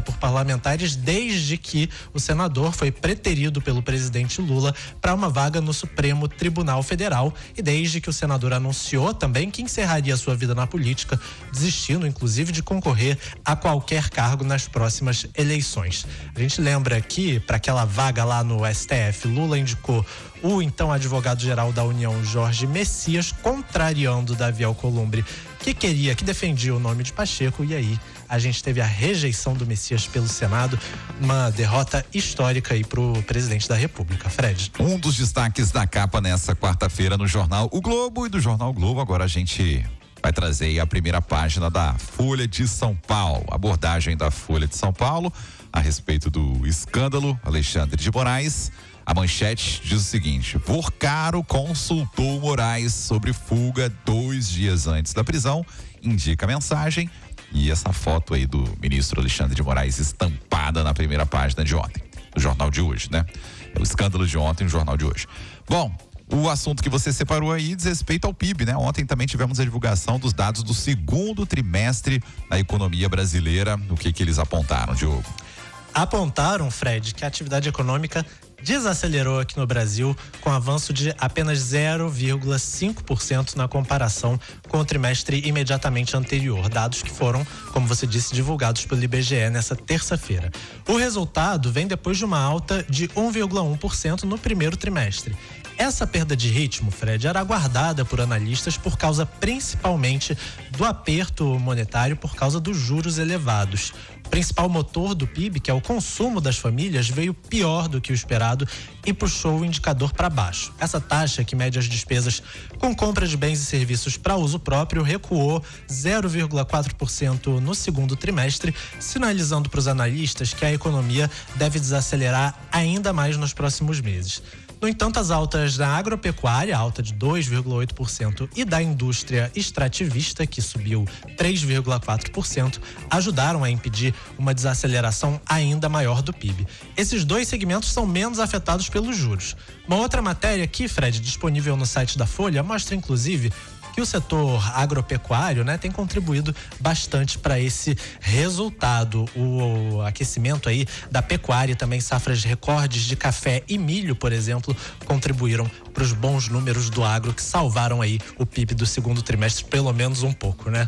por parlamentares desde que o senador foi preterido pelo presidente Lula para uma vaga no Supremo Tribunal Federal e desde que o senador anunciou também que encerraria sua vida na política, desistindo inclusive de concorrer a qualquer cargo nas próximas eleições. A gente lembra que para aquela vaga lá no STF, Lula indicou o então advogado-geral da União, Jorge Messias, contrariando Davi Alcolumbre, que defendia o nome de Pacheco, e aí a gente teve a rejeição do Messias pelo Senado, uma derrota histórica aí pro presidente da República. Fred. Um dos destaques da capa nessa quarta-feira no jornal O Globo, e do jornal O Globo agora a gente vai trazer aí a primeira página da Folha de São Paulo, abordagem da Folha de São Paulo a respeito do escândalo Alexandre de Moraes. A manchete diz o seguinte: Vorcaro consultou Moraes sobre fuga 2 dias antes da prisão, indica a mensagem, e essa foto aí do ministro Alexandre de Moraes estampada na primeira página de ontem, do jornal de hoje, né? É o escândalo de ontem, no jornal de hoje. Bom, o assunto que você separou aí diz respeito ao PIB, né? Ontem também tivemos a divulgação dos dados do segundo trimestre da economia brasileira. O que eles apontaram, Diogo? Apontaram, Fred, que a atividade econômica desacelerou aqui no Brasil, com avanço de apenas 0,5% na comparação com o trimestre imediatamente anterior, dados que foram, como você disse, divulgados pelo IBGE nessa terça-feira. O resultado vem depois de uma alta de 1,1% no primeiro trimestre. Essa perda de ritmo, Fred, era aguardada por analistas por causa principalmente do aperto monetário por causa dos juros elevados. O principal motor do PIB, que é o consumo das famílias, veio pior do que o esperado e puxou o indicador para baixo. Essa taxa, que mede as despesas com compra de bens e serviços para uso próprio, recuou 0,4% no segundo trimestre, sinalizando para os analistas que a economia deve desacelerar ainda mais nos próximos meses. No entanto, as altas da agropecuária, alta de 2,8%, e da indústria extrativista, que subiu 3,4%, ajudaram a impedir uma desaceleração ainda maior do PIB. Esses dois segmentos são menos afetados pelos juros. Uma outra matéria aqui, Fred, disponível no site da Folha, mostra inclusive que o setor agropecuário, né, tem contribuído bastante para esse resultado. O aquecimento aí da pecuária e também safras recordes de café e milho, por exemplo, contribuíram para os bons números do agro, que salvaram aí o PIB do segundo trimestre pelo menos um pouco, né?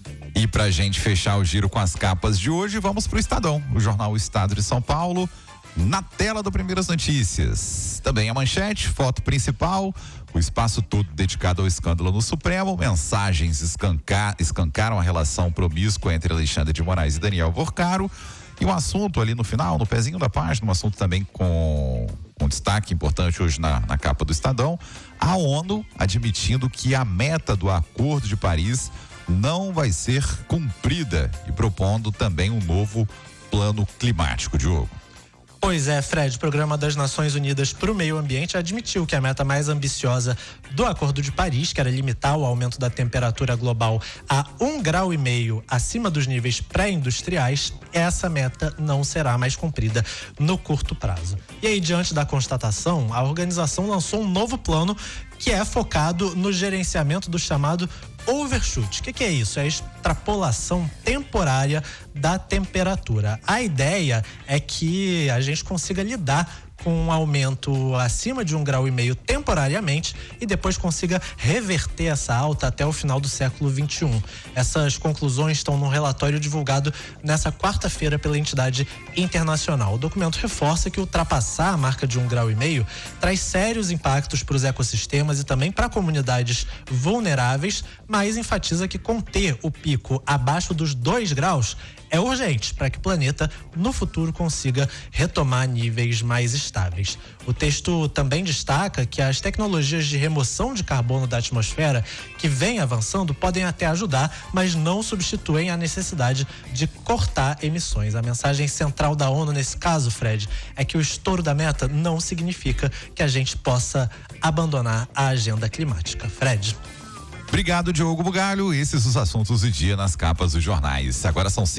E pra gente fechar o giro com as capas de hoje, vamos pro Estadão, o jornal O Estado de São Paulo. Na tela do Primeiras Notícias, também a manchete, foto principal, o espaço todo dedicado ao escândalo no Supremo. Mensagens escancaram a relação promíscua entre Alexandre de Moraes e Daniel Vorcaro. E um assunto ali no final, no pezinho da página, um assunto também com destaque importante hoje na capa do Estadão: a ONU admitindo que a meta do Acordo de Paris não vai ser cumprida e propondo também um novo plano climático, Diogo. Pois é, Fred, o Programa das Nações Unidas para o Meio Ambiente admitiu que a meta mais ambiciosa do Acordo de Paris, que era limitar o aumento da temperatura global a 1,5 grau acima dos níveis pré-industriais, essa meta não será mais cumprida no curto prazo. E aí, diante da constatação, a organização lançou um novo plano que é focado no gerenciamento do chamado overshoot. O que é isso? É a extrapolação temporária da temperatura. A ideia é que a gente consiga lidar com um aumento acima de 1,5 grau temporariamente e depois consiga reverter essa alta até o final do século XXI. Essas conclusões estão num relatório divulgado nessa quarta-feira pela entidade internacional. O documento reforça que ultrapassar a marca de 1,5 grau traz sérios impactos para os ecossistemas e também para comunidades vulneráveis, mas enfatiza que conter o pico abaixo dos 2 graus é urgente para que o planeta, no futuro, consiga retomar níveis mais estáveis. O texto também destaca que as tecnologias de remoção de carbono da atmosfera que vêm avançando podem até ajudar, mas não substituem a necessidade de cortar emissões. A mensagem central da ONU nesse caso, Fred, é que o estouro da meta não significa que a gente possa abandonar a agenda climática. Fred. Obrigado, Diogo Bugalho. Esses os assuntos do dia nas capas dos jornais. Agora são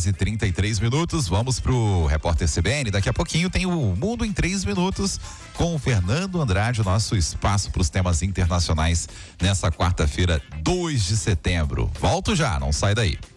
5h33. Vamos pro Repórter CBN. Daqui a pouquinho tem o Mundo em 3 Minutos com o Fernando Andrade, o nosso espaço para os temas internacionais nessa quarta-feira, 2 de setembro. Volto já, não sai daí.